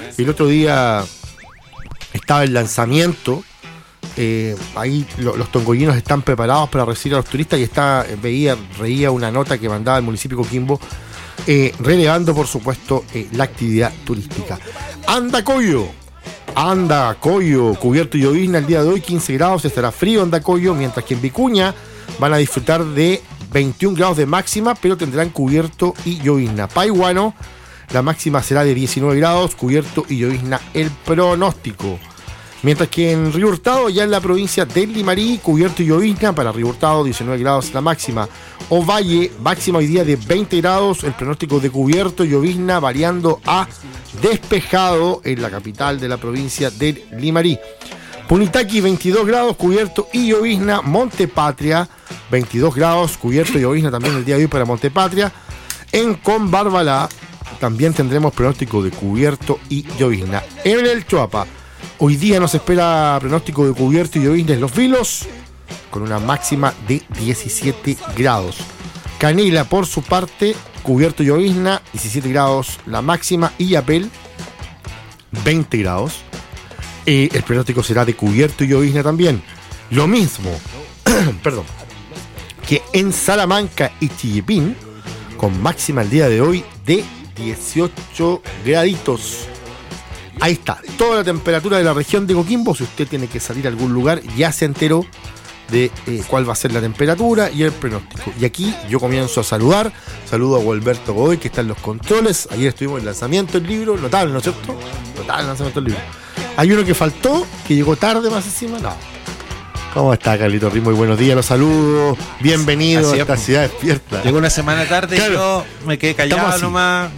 El otro día estaba el lanzamiento. Ahí los tongollinos están preparados para recibir a los turistas y reía una nota que mandaba el municipio de Coquimbo, relevando por supuesto la actividad turística. Andacollo, cubierto y llovizna el día de hoy, 15 grados, estará frío Andacollo, mientras que en Vicuña van a disfrutar de 21 grados de máxima, pero tendrán cubierto y llovizna. Paihuano, la máxima será de 19 grados, cubierto y llovizna el pronóstico. Mientras que en Río Hurtado, ya en la provincia de Limarí, cubierto y llovizna, para Río Hurtado 19 grados la máxima. Ovalle, máxima hoy día de 20 grados, el pronóstico de cubierto y llovizna variando a despejado en la capital de la provincia de Limarí. Punitaqui, 22 grados, cubierto y llovizna. Montepatria, 22 grados, cubierto y llovizna también el día de hoy para Montepatria. En Combarbalá también tendremos pronóstico de cubierto y llovizna. En el Choapa, hoy día nos espera pronóstico de cubierto y llovizna en Los Vilos, con una máxima de 17 grados. Canela, por su parte, cubierto y llovizna, 17 grados la máxima. Y Yapel, 20 grados. El pronóstico será de cubierto y llovizna también. Lo mismo, perdón, que en Salamanca y Chillipín, con máxima el día de hoy de 18 graditos. Ahí está, toda la temperatura de la región de Coquimbo. Si usted tiene que salir a algún lugar, ya se enteró de cuál va a ser la temperatura y el pronóstico. Y aquí yo comienzo a saludar. Saludo a Gualberto Godoy, que está en los controles. Ayer estuvimos en el lanzamiento del libro. Notable, ¿no es cierto? Notable el lanzamiento del libro. Hay uno que faltó, que llegó tarde más encima. No. ¿Cómo está, Carlito Ríos? Muy buenos días, los saludos. Bienvenido a esta ciudad despierta. Llegó una semana tarde, claro. Y yo me quedé callado nomás.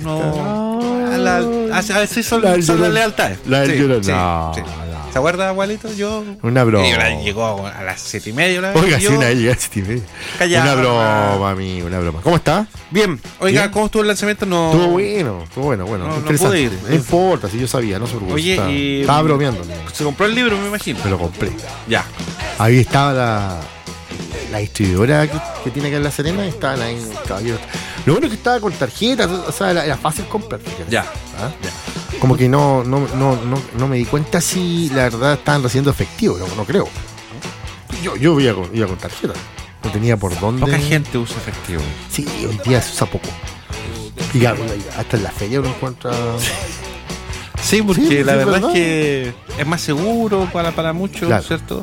A veces son las lealtades. La del llorón. Sí. ¿Se acuerda, abuelito? Yo. Una broma. Llegó a las 7:30. Oiga, sí, una vez llegué a las 7:30. Callado. Una broma, amigo, una broma. ¿Cómo está? Bien. Oiga, ¿bien? ¿Cómo estuvo el lanzamiento? No. Estuvo bueno. No interesante. pude ir. No importa, si yo sabía, no se preocupe. Oye, estaba bromeando. Se compró el libro, me imagino. Me lo compré. Ya. Ahí estaba la distribuidora que tiene acá en La Serena, y estaban ahí en Caballero. Lo bueno es que estaba con tarjetas, o sea, era fácil comprar. Ya. ¿Ah? Ya. Como que no me di cuenta si la verdad estaban recibiendo efectivo, no creo. Yo iba con tarjeta. No tenía por dónde. Poca gente usa efectivo. Sí, hoy día se usa poco. Y hasta en la feria uno encuentra. Sí, porque sí, la verdad ¿verdad? es que es más seguro para muchos, claro. ¿Cierto?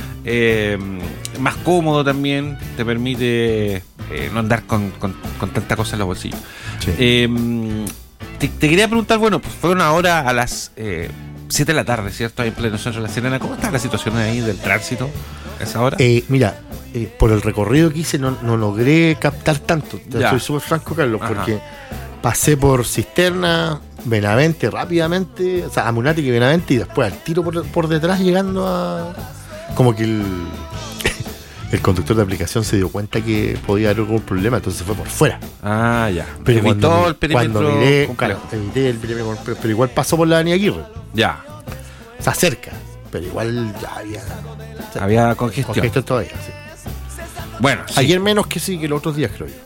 Más cómodo también, te permite no andar con tanta cosa en los bolsillos. Sí. Te quería preguntar, bueno, pues fue una hora a las 7 de la tarde, ¿cierto? Ahí en pleno centro de La Serena. ¿Cómo está la situación ahí del tránsito a esa hora? Mira, por el recorrido que hice no logré captar tanto. Soy súper franco, Carlos, porque pasé por Cisterna, Benavente rápidamente, o sea, Amunática y Benavente, y después al tiro por detrás, llegando a... Como que el conductor de aplicación se dio cuenta que podía haber algún problema, entonces se fue por fuera. Ah, ya. Pero evitó el perímetro. Cuando miré, claro, evité el perímetro, pero igual pasó por la avenida Aguirre. Ya. O sea, cerca, pero igual ya había congestión. Congestión todavía, sí. Bueno, sí. Ayer menos que sí, que los otros días, creo yo.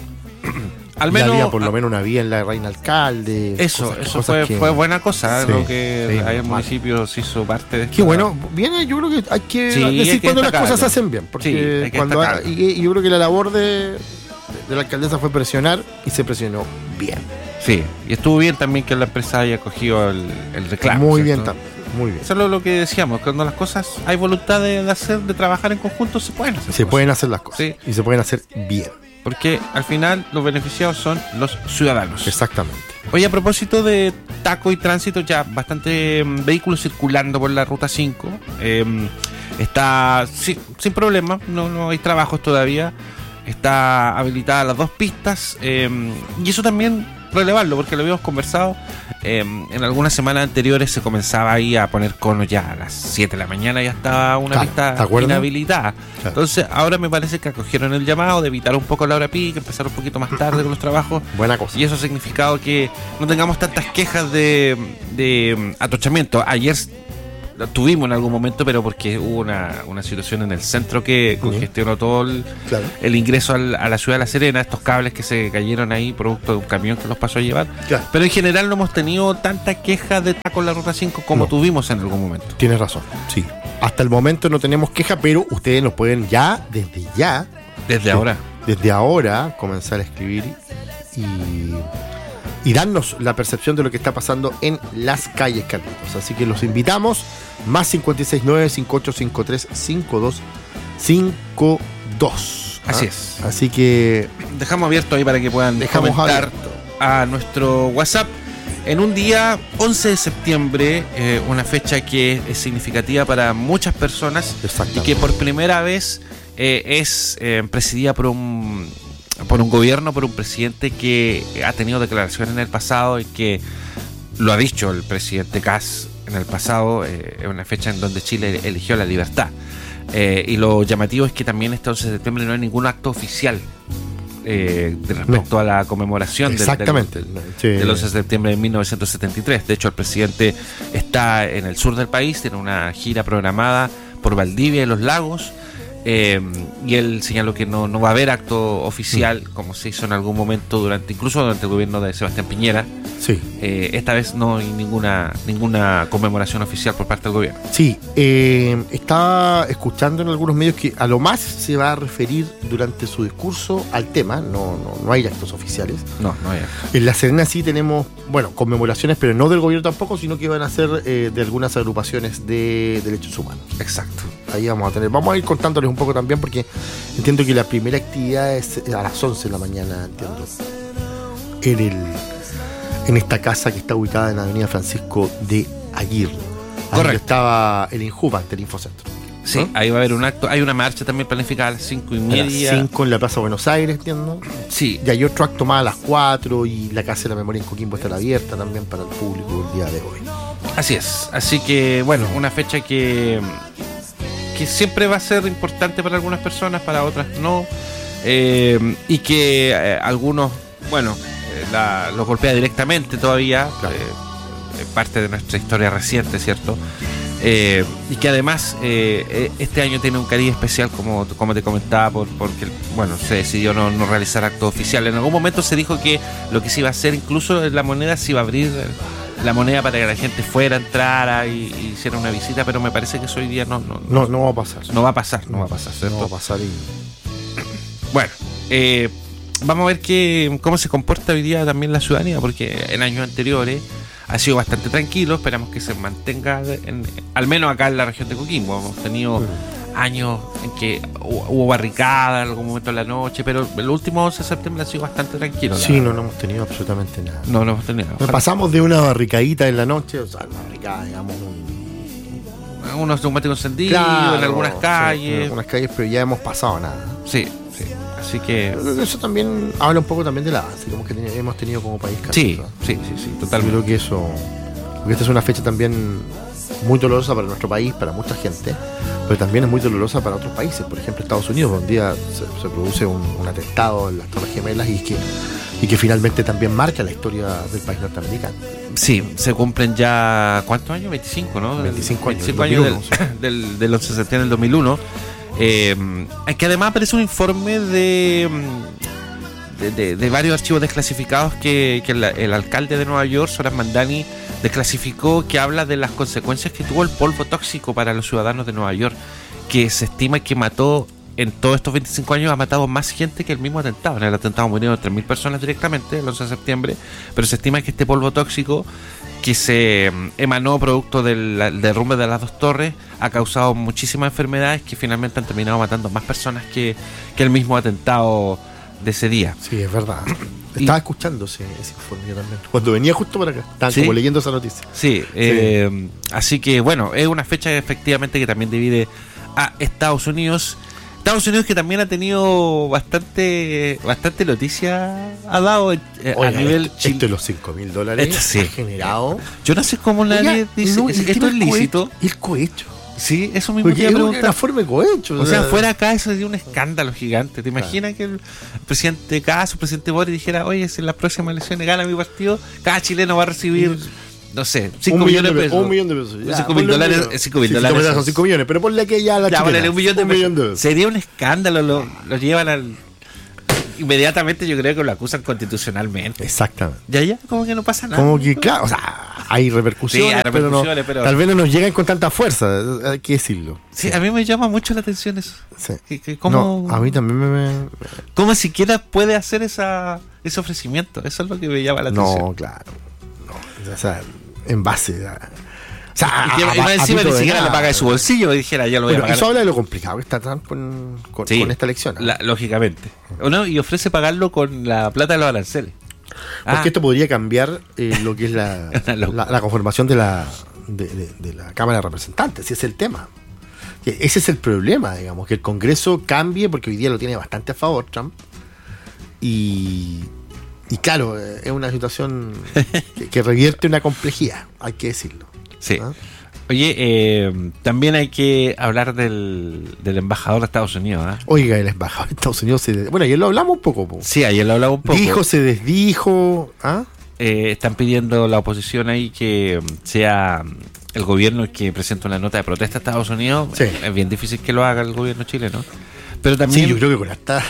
Al menos había por lo menos una vía en la Reina Alcalde. Eso fue buena cosa, sí, lo que ahí el municipio se hizo parte de esto. Qué bueno, viene, yo creo que hay que decir cuando las cosas se hacen bien, porque y yo creo que la labor de la alcaldesa fue presionar, y se presionó bien. Sí, y estuvo bien también que la empresa haya cogido el reclamo. Muy ¿cierto? bien también. Muy bien. Eso es lo que decíamos, cuando las cosas hay voluntad de trabajar en conjunto, se pueden hacer. Pueden hacer las cosas, sí. Y se pueden hacer bien. Porque al final los beneficiados son los ciudadanos. Exactamente. Oye, a propósito de taco y tránsito, ya bastante vehículos circulando por la Ruta 5. Está sin problema, no hay trabajos todavía. Está habilitada las 2 pistas. Y eso también relevarlo, porque lo habíamos conversado. En algunas semanas anteriores se comenzaba ahí a poner conos ya a las 7 de la mañana, ya estaba una pista inhabilitada. Claro. Entonces ahora me parece que acogieron el llamado de evitar un poco la hora pico, empezar un poquito más tarde con los trabajos. Buena cosa. Y eso ha significado que no tengamos tantas quejas de atochamiento. Ayer lo tuvimos en algún momento, pero porque hubo una situación en el centro que congestionó todo el ingreso a la ciudad de La Serena, estos cables que se cayeron ahí producto de un camión que los pasó a llevar. Claro. Pero en general no hemos tenido tanta queja de taco en la Ruta 5 como tuvimos en algún momento. Tienes razón, sí. Hasta el momento no tenemos queja, pero ustedes nos pueden desde ahora comenzar a escribir y darnos la percepción de lo que está pasando en las calles, Carlitos. Así que los invitamos, más 569-5853-5252. Así es. Así que dejamos abierto ahí para que puedan comentar a nuestro WhatsApp. En un día 11 de septiembre, una fecha que es significativa para muchas personas y que por primera vez es presidida por un gobierno, por un presidente que ha tenido declaraciones en el pasado y que lo ha dicho el presidente Kast en el pasado, es una fecha en donde Chile eligió la libertad. Y lo llamativo es que también este 11 de septiembre no hay ningún acto oficial respecto a la conmemoración del 11 de septiembre de 1973. De hecho, el presidente está en el sur del país, tiene una gira programada por Valdivia y los lagos. Y él señaló que no va a haber acto oficial como se hizo en algún momento incluso durante el gobierno de Sebastián Piñera. Sí. Esta vez no hay ninguna conmemoración oficial por parte del gobierno. Sí, estaba escuchando en algunos medios que a lo más se va a referir durante su discurso al tema. No hay actos oficiales. No hay actos. En La Serena sí tenemos, conmemoraciones, pero no del gobierno tampoco, sino que van a ser de algunas agrupaciones de derechos humanos. Exacto. Ahí vamos a ir contándoles un poco también, porque entiendo que la primera actividad es a las 11 de la mañana, en esta casa que está ubicada en la avenida Francisco de Aguirre. Donde estaba el Injuba, ante el Infocentro. Sí, ¿no? Ahí va a haber un acto. Hay una marcha también planificada a las 5:30. A las 5 en la Plaza Buenos Aires, entiendo. Sí. Y hay otro acto más a las 4 y la Casa de la Memoria en Coquimbo estará abierta también para el público el día de hoy. Así es. Así que, una fecha que siempre va a ser importante para algunas personas, para otras no. Y que algunos, los golpea directamente todavía. Claro. Parte de nuestra historia reciente, ¿cierto? Y que además este año tiene un cariz especial, como te comentaba, porque se decidió no realizar acto oficial. En algún momento se dijo que lo que se iba a hacer, incluso en la moneda, se iba a abrir la moneda para que la gente fuera, entrara y hiciera una visita, pero me parece que eso hoy día no va a pasar. No va a pasar, ¿cierto? No va a pasar vamos a ver cómo se comporta hoy día también la ciudadanía, porque en años anteriores ha sido bastante tranquilo. Esperamos que se mantenga al menos acá en la región de Coquimbo. Hemos tenido años en que hubo barricadas en algún momento de la noche, pero el último 11 de septiembre ha sido bastante tranquilo. Sí, no hemos tenido absolutamente nada. No hemos tenido nada. Pasamos de una barricadita en la noche, una barricada, digamos, unos neumáticos encendidos en algunas calles. Sí, en algunas calles, pero ya hemos pasado nada. Sí. Así que eso también habla un poco también del avance que hemos tenido como país. Sí, totalmente. Yo creo que eso, porque esta es una fecha también muy dolorosa para nuestro país, para mucha gente, pero también es muy dolorosa para otros países. Por ejemplo, Estados Unidos, donde un día se produce un atentado en las Torres Gemelas y que finalmente también marca la historia del país norteamericano. Sí, se cumplen ya, ¿cuántos años? 25, ¿no? 25 años, 2001, del 11 de septiembre del 2001. Que además aparece un informe de varios archivos desclasificados que el alcalde de Nueva York, Zoran Mandani, desclasificó, que habla de las consecuencias que tuvo el polvo tóxico para los ciudadanos de Nueva York, que se estima que mató, en todos estos 25 años, ha matado más gente que el mismo atentado. En el atentado murieron 3.000 personas directamente el 11 de septiembre, pero se estima que este polvo tóxico que se emanó producto del derrumbe de las dos torres ha causado muchísimas enfermedades que finalmente han terminado matando más personas que el mismo atentado de ese día. Sí, es verdad. Estaba escuchando ese informe también. Cuando venía justo para acá, estaba como leyendo esa noticia. Sí, así que bueno, es una fecha efectivamente que también divide a Estados Unidos. Estados Unidos, que también ha tenido bastante noticia, ha dado a nivel Chile. Esto de los $5.000 ha generado. Yo no sé cómo nadie dice esto es lícito. El cohecho. Sí, eso mismo te iba a preguntar. Una forma de cohecho. O sea, fuera acá eso sería un escándalo gigante. ¿Te imaginas que el presidente Kast, el presidente Boric dijera, oye, si en las próximas elecciones gana mi partido, cada chileno va a recibir no sé, 5 millones de pesos. 1 millón de pesos. 5.000 dólares. 5.000 dólares son 5 millones, pero ponle que ya la ya, chilena, ponle 1 millón de pesos. Sería un escándalo, lo llevan al... Inmediatamente yo creo que lo acusan constitucionalmente. Exactamente. Ya, como que no pasa nada. Como que, claro, o sea, hay repercusiones, Sí, hay repercusiones, pero tal vez no nos llegan con tanta fuerza, hay que decirlo. Sí, a mí me llama mucho la atención eso. Sí. ¿Cómo, No, a mí también me... ¿Cómo siquiera puede hacer ese ofrecimiento? Eso es lo que me llama la atención. No, claro. No, o sea, en base a... O sea, y más encima ni siquiera lo paga de su bolsillo, y dijera, ya lo voy a pagar. Eso habla de lo complicado que está Trump con esta elección. Lógicamente. ¿O no? Y ofrece pagarlo con la plata de los aranceles. Porque esto podría cambiar lo que es la conformación de la Cámara de Representantes, ese es el tema. Ese es el problema, digamos, que el Congreso cambie, porque hoy día lo tiene bastante a favor Trump. Y claro, es una situación que revierte una complejidad, hay que decirlo. Sí. Oye, también hay que hablar del embajador de Estados Unidos. Oiga, el embajador de Estados Unidos bueno, ayer lo hablamos un poco. Sí, ayer lo hablamos un poco. Dijo, se desdijo. Están pidiendo la oposición ahí que sea el gobierno el que presente una nota de protesta a Estados Unidos. Sí. Es bien difícil que lo haga el gobierno chileno. Pero también... Sí, yo creo que con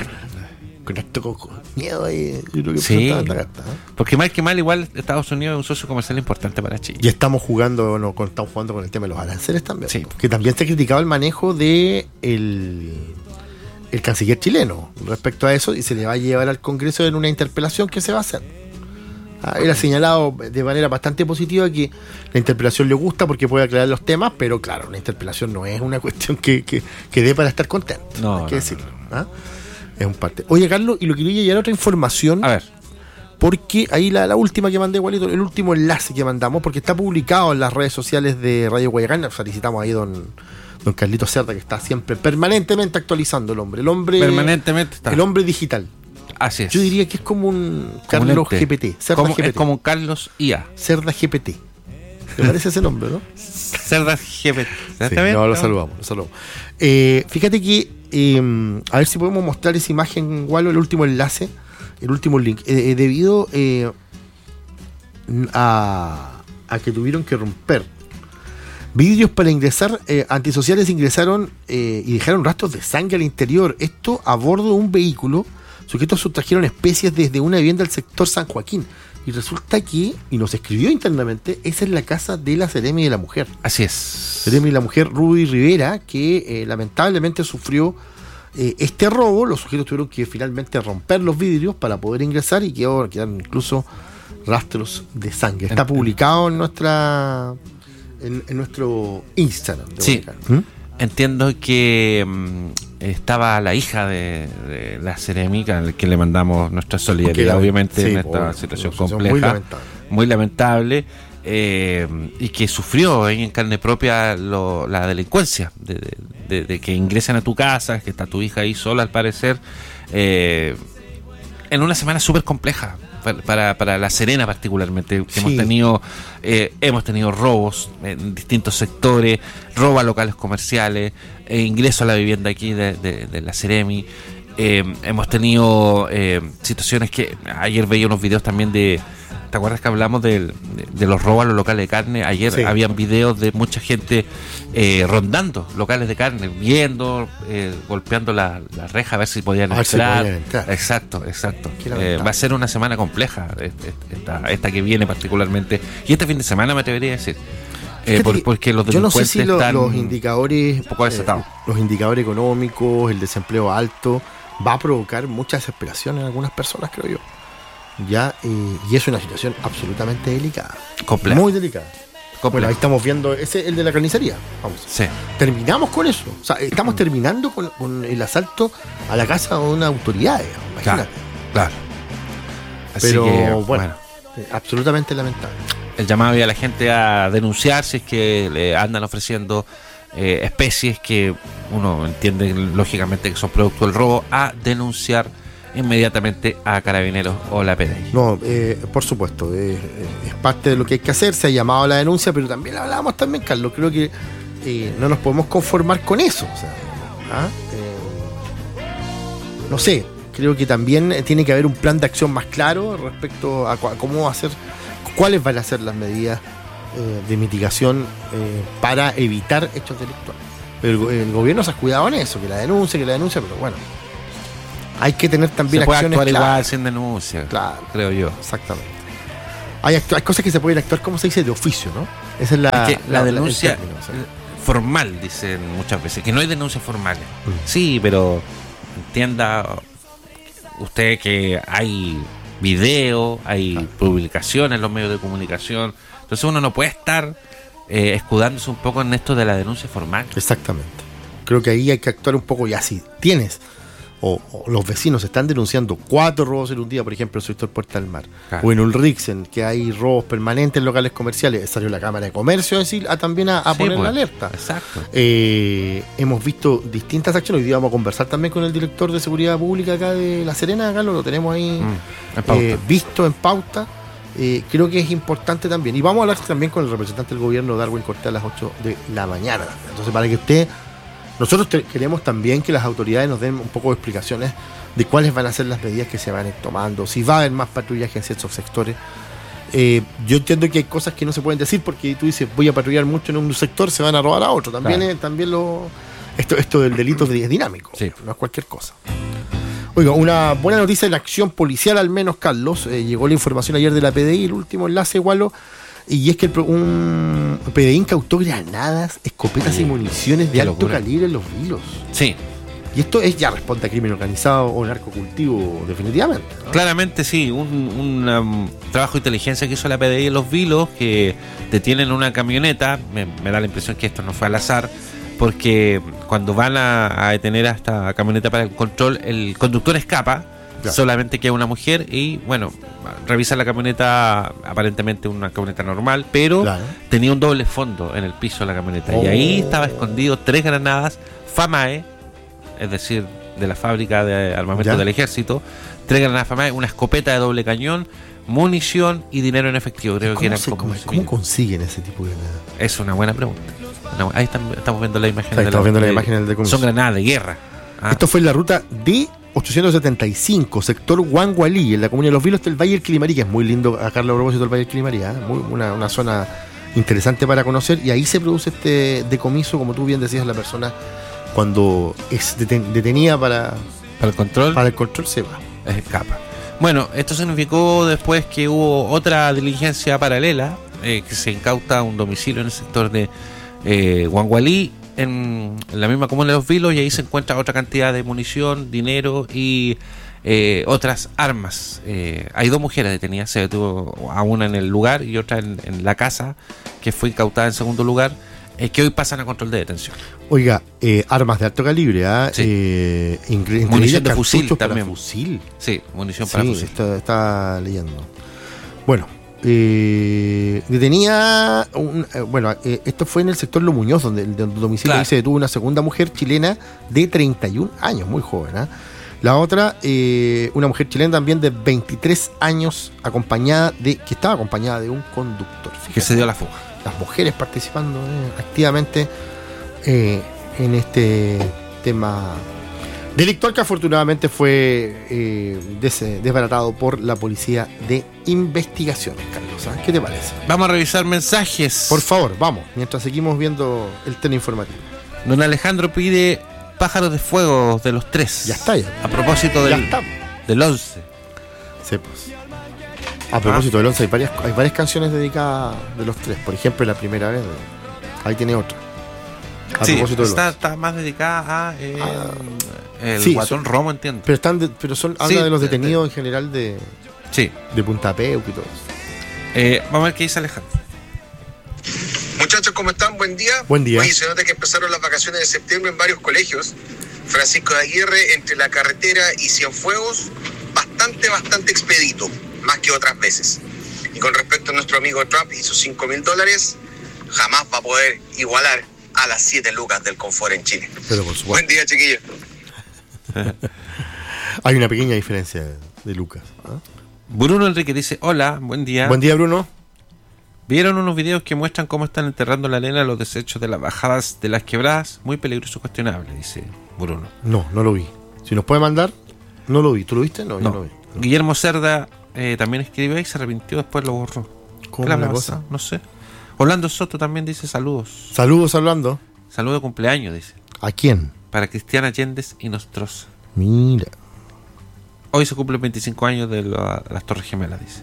miedo ahí, yo creo que sí, la carta, porque mal que mal, igual Estados Unidos es un socio comercial importante para Chile. Y estamos jugando con el tema de los aranceles también. Sí. Que también se ha criticado el manejo de el canciller chileno respecto a eso, y se le va a llevar al Congreso en una interpelación que se va a hacer. Él ha señalado de manera bastante positiva que la interpelación le gusta porque puede aclarar los temas, pero claro, una interpelación no es una cuestión que dé para estar contento. No, hay que decirlo. Es un parte. Oye, Carlos, y lo quería llevar a otra información. A ver. Porque ahí la última que mandé, igualito, el último enlace que mandamos, porque está publicado en las redes sociales de Radio Guayacán. Felicitamos ahí don Carlito Cerda, que está siempre permanentemente actualizando el hombre. Permanentemente está. El hombre digital. Así es. Yo diría que es como un Carlos GPT. GPT. Es como un Carlos IA. Cerda GPT. ¿Me parece ese nombre, no? Cerda GPT. Sí, no, lo saludamos. Fíjate que, a ver si podemos mostrar esa imagen, Walo, el último enlace, el último link. Debido a que tuvieron que romper vidrios para ingresar, antisociales ingresaron y dejaron rastros de sangre al interior. Esto a bordo de un vehículo. Sujetos sustrajeron especies desde una vivienda del sector San Joaquín. Y resulta que, y nos escribió internamente, esa es la casa de la Seremi de la Mujer. Así es. Seremi de la Mujer Rudy Rivera, que lamentablemente sufrió este robo. Los sujetos tuvieron que finalmente romper los vidrios para poder ingresar y quedaron incluso rastros de sangre. Está publicado en nuestro Instagram. Sí. Entiendo que estaba la hija de la Seremi, al que le mandamos nuestra solidaridad, obviamente, sí, en esta situación compleja, muy lamentable, y que sufrió en carne propia la delincuencia, de que ingresan a tu casa, que está tu hija ahí sola al parecer, en una semana súper compleja. Para La Serena particularmente, que hemos tenido robos en distintos sectores, robo a locales comerciales, ingreso a la vivienda aquí de la Seremi. Hemos tenido situaciones que ayer veía unos videos también ¿te acuerdas que hablamos de los robos a los locales de carne? Ayer sí. Habían videos de mucha gente rondando locales de carne, viendo, golpeando la reja a ver si podían entrar. Exacto. Va a ser una semana compleja esta que viene particularmente. Y este fin de semana me atrevería a decir. Porque los delincuentes yo no sé si están los indicadores, un poco desatados. Los indicadores económicos, el desempleo alto, va a provocar mucha desesperación en algunas personas, creo yo. Y es una situación absolutamente delicada. Compleja. Muy delicada. Bueno, ahí estamos viendo, ese es el de la carnicería. Vamos. Sí. Terminamos con eso. O sea, estamos terminando con el asalto a la casa de una autoridad. Imagínate. Claro. Así pero que, bueno, absolutamente lamentable. El llamado a la gente a denunciar si es que le andan ofreciendo especies que uno entiende lógicamente que son producto del robo, a denunciar inmediatamente a Carabineros o la PDI. No, por supuesto, es parte de lo que hay que hacer. Se ha llamado a la denuncia, pero también hablábamos también, Carlos, creo que no nos podemos conformar con eso. O sea, no sé, creo que también tiene que haber un plan de acción más claro respecto a cómo hacer, cuáles van a ser las medidas de mitigación para evitar hechos delictuales. Pero el gobierno se ha cuidado en eso, que la denuncia, pero bueno, hay que tener también se puede acciones actuar claras. igual sin denuncia, Claro, creo yo. exactamente. Hay cosas que se pueden actuar, como se dice, de oficio, ¿no? Esa es la denuncia el término, o sea. formal, dicen muchas veces, que no hay denuncias formales. Sí, pero entienda usted que hay video, hay publicaciones en los medios de comunicación. Entonces uno no puede estar escudándose un poco en esto de la denuncia formal. Exactamente. Creo que ahí hay que actuar un poco, ya si tienes o los vecinos están denunciando 4 robos en un día, por ejemplo, en el sector Puerta del Mar, Claro. o en Ulriksen, que hay robos permanentes en locales comerciales, salió la Cámara de Comercio a decir, también a Sí, poner pues, la alerta. Exacto. Hemos visto distintas acciones. Hoy día vamos a conversar también con el director de Seguridad Pública acá de La Serena, acá lo tenemos ahí En pauta. visto en pauta. Creo que es importante también. Y vamos a hablar también con el representante del gobierno, Darwin Cortés, a las 8 de la mañana. Entonces, para que usted... Nosotros queremos también que las autoridades nos den un poco de explicaciones de cuáles van a ser las medidas que se van a ir tomando, si va a haber más patrullaje en ciertos sectores. Yo entiendo que hay cosas que no se pueden decir porque tú dices, voy a patrullar mucho en un sector, se van a robar a otro. También, Claro. también esto del delito es dinámico, Sí. no es cualquier cosa. Oiga, una buena noticia en la acción policial, al menos, Carlos. Llegó la información ayer de la PDI, el último enlace, Gualo. Y es que un PDI incautó granadas, escopetas y municiones de qué alto locura. calibre en Los Vilos. Sí, Y esto ya responde a crimen organizado o narcocultivo, definitivamente, ¿no? claramente sí, un trabajo de inteligencia que hizo la PDI en Los Vilos, que detienen una camioneta. Me da la impresión que esto no fue al azar, porque cuando van a detener a esta camioneta para el control, el conductor escapa, Claro. solamente queda una mujer y bueno, revisa la camioneta, aparentemente una camioneta normal, pero Claro. tenía un doble fondo en el piso de la camioneta y Oh. ahí estaba escondido 3 granadas FAMAE, es decir, de la fábrica de armamento Ya. del ejército, 3 granadas FAMAE, una escopeta de doble cañón, munición y dinero en efectivo. Creo que eran como ¿Cómo consiguen ese tipo de granadas? Es una buena pregunta. Ahí estamos viendo la imagen. Ahí estamos viendo la imagen del decomiso. Son granadas de guerra. Ah, Esto fue en la ruta D875, sector Huangualí, en la comuna de Los Vilos del Valle del Quilimarí, que es muy lindo, acá a propósito del Valle del Quilimarí, una zona interesante para conocer, y ahí se produce este decomiso, como tú bien decías, la persona cuando es detenida para para el control, el control se va. escapa. Bueno, esto significó después que hubo otra diligencia paralela, que se incauta un domicilio en el sector de Huangualí, en la misma comuna de Los Vilos, y ahí se encuentra otra cantidad de munición, dinero y otras armas. Hay 2 mujeres detenidas, se detuvo a una en el lugar y otra en la casa, que fue incautada en segundo lugar, que hoy pasan a control de detención. Oiga, armas de alto calibre, Sí. increíble, Munición de fusil cartuchos para también. fusil. Sí, munición para Sí, fusil. está leyendo. Bueno, detenía esto fue en el sector Lo Muñoz, donde el domicilio Claro. ahí se detuvo una segunda mujer chilena de 31 años, muy joven, ¿ah? La otra, una mujer chilena también de 23 años, que estaba acompañada de un conductor. Que Fíjate, se dio la fuga. las mujeres participando activamente en este tema delictual, que afortunadamente fue desbaratado por la policía de investigaciones, Carlos. ¿Ah? ¿Qué te parece? Vamos a revisar mensajes. Por favor, vamos, mientras seguimos viendo el tema informativo. Don Alejandro pide Pájaros de Fuego de Los Tres. Ya está, ya. A propósito Ya del, está. del 11. Sí, pues. A propósito del 11, hay varias canciones dedicadas de Los Tres. Por ejemplo, la primera vez. Ahí tiene otra. A Sí, propósito del 11. está más dedicada a el sí, Guatón son- Romo, entiendo. Pero habla de los de- detenidos en general de Sí. Punta Peuco y todo eso. Vamos a ver qué dice Alejandro. Muchachos, ¿cómo están? Buen día. Buen día. Oye, se nota que empezaron las vacaciones de septiembre en varios colegios. Francisco de Aguirre, entre la carretera y Cienfuegos, bastante expedito, más que otras veces. Y con respecto a nuestro amigo Trump y sus $5.000, jamás va a poder igualar a las 7 lucas del confort en Chile. Pero por supuesto. Buen día, chiquillos. Hay una pequeña diferencia de Lucas. ¿Ah? Bruno Enrique dice: Hola, buen día. Buen día, Bruno. ¿Vieron unos videos que muestran cómo están enterrando en la arena los desechos de las bajadas de las quebradas? Muy peligroso y cuestionable, dice Bruno. No lo vi. Si nos puede mandar, no lo vi. ¿Tú lo viste? No, yo No. no lo vi. Guillermo Cerda también escribió y se arrepintió, después lo borró. ¿Cómo ¿Qué le la habrá cosa? pasado? No sé. Orlando Soto también dice saludos. Saludos, Orlando. Saludo de cumpleaños, dice. ¿A quién? Para Cristiana Yéndez y Nostroza. Mira. Hoy se cumplen 25 años de las Torres Gemelas, dice.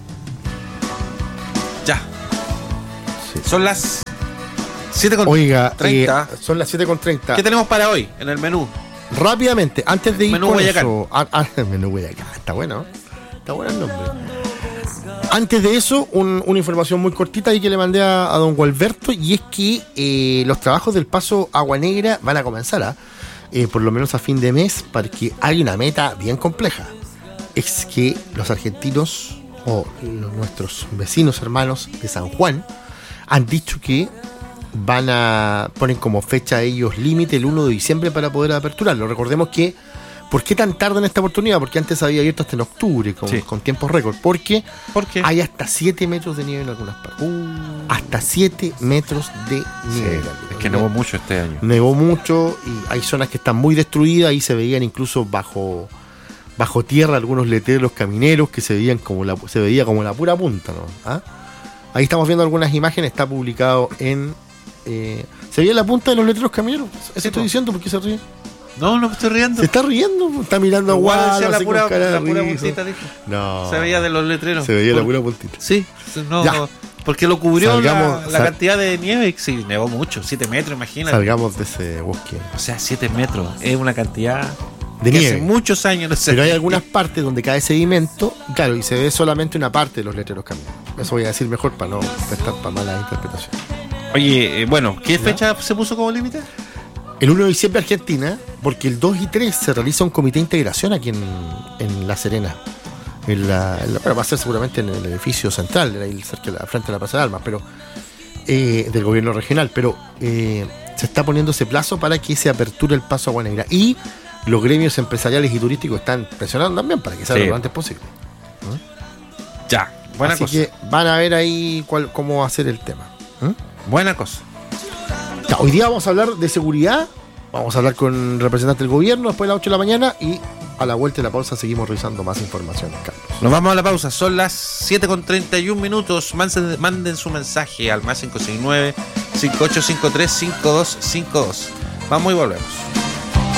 Ya. Sí. Son las 7:30. Oiga, son las 7:30. ¿Qué tenemos para hoy en el menú? Rápidamente, antes de ir Menú con Guayacán. eso, el menú Guayacán, está bueno, está bueno el nombre. Antes de eso, una información muy cortita ahí que le mandé a don Gualberto, y es que los trabajos del paso Agua Negra van a comenzar, por lo menos a fin de mes, porque hay una meta bien compleja. Es que los argentinos o nuestros vecinos hermanos de San Juan han dicho que ponen como fecha ellos límite el 1 de diciembre para poder aperturarlo. Recordemos que, ¿por qué tan tarde en esta oportunidad? Porque antes había abierto hasta en octubre, con tiempos récord. Porque ¿Por qué? hay hasta 7 metros de nieve en algunas partes. Hasta 7 metros de nieve. Es que nevó mucho este año. Nevó mucho y hay zonas que están muy destruidas y se veían incluso bajo tierra algunos letreros camineros que se veía como la pura punta, ¿no? ¿Ah? Ahí estamos viendo algunas imágenes, está publicado en... ¿se veía la punta de los letreros camineros? Eso estoy diciendo, ¿por qué se ríe? No me estoy riendo. Se está riendo, está mirando a Guado, Guado, la así pura con cara de risa. puntita, dijo. No. Se veía de los letreros. Se veía la pura puntita. Sí, no, Ya. porque lo cubrió Salgamos, la cantidad de nieve. Sí, nevó mucho, 7 metros, imagínate. Salgamos de ese bosque O sea, 7 metros es una cantidad de que nieve. hace muchos años no sé. Pero hay algunas partes donde cae sedimento, claro, y se ve solamente una parte de los letreros camineros. Eso voy a decir mejor para no prestar para mala interpretación. Oye, bueno, ¿qué fecha se puso como límite? El 1 de diciembre Argentina, porque el 2 y 3 se realiza un comité de integración aquí en La Serena. Bueno, va a ser seguramente en el edificio central, ahí cerca de la frente de la Plaza de Armas, pero del gobierno regional, pero se está poniendo ese plazo para que se aperture el paso a Agua Negra. Y los gremios empresariales y turísticos están presionando también para que sea lo antes posible. Ya, buena Así cosa. que van a ver ahí cómo va a ser el tema. Buena cosa. Ya, hoy día vamos a hablar de seguridad, vamos a hablar con el representante del gobierno después de las 8 de la mañana y a la vuelta de la pausa seguimos revisando más información, Carlos. Nos vamos a la pausa, son las 7:31. Manden su mensaje al más 569-5853-5252. Vamos y volvemos.